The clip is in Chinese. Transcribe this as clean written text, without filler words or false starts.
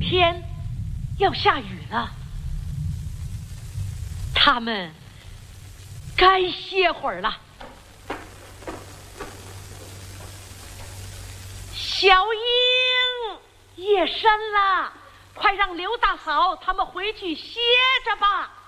天要下雨了，他们该歇会儿了。小英，夜深了，快让刘大嫂他们回去歇着吧。